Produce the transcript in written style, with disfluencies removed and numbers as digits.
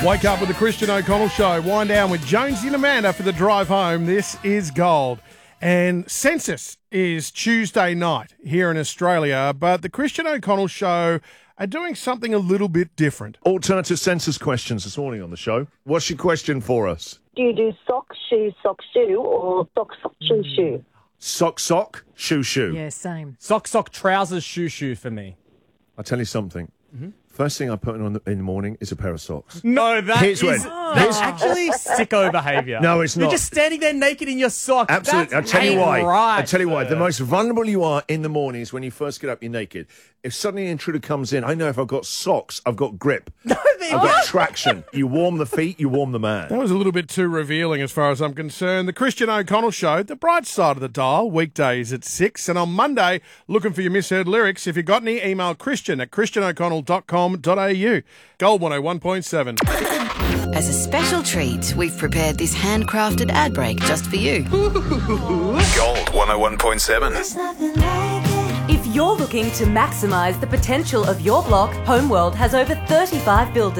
Wake up with the Christian O'Connell Show. Wind down with Jonesy and Amanda for the drive home. This is gold. And census is Tuesday night here in Australia, but the Christian O'Connell Show are doing something a little bit different. Alternative census questions this morning on the show. What's your question for us? Do you do sock, shoe, or sock, shoe, shoe? Sock, shoe. Yeah, same. Sock, trousers, shoe for me. I'll tell you something. First thing I put on in the morning is a pair of socks. No, Here's that's actually sicko behaviour. No, it's not. You're just standing there naked in your socks. Absolutely. I'll That's tell you why. Right, I'll tell you why. sir. The most vulnerable you are in the morning is when you first get up, you're naked. If suddenly an intruder comes in, I know if I've got socks, I've got grip. I've got traction. You warm the feet, you warm the man. That was a little bit too revealing as far as I'm concerned. The Christian O'Connell Show, the bright side of the dial, weekdays at 6. And on Monday, looking for your misheard lyrics. If you've got any, email christian@christianoconnell.com.au. Gold 101.7. As a special treat, we've prepared this handcrafted ad break just for you. Gold 101.7. If you're looking to maximise the potential of your block, Homeworld has over 35 builders.